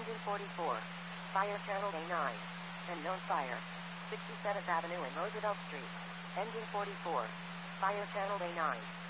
Engine 44. Fire channel A9. Unknown fire. 67th Avenue and Roosevelt Street. Engine 44. Fire channel A9.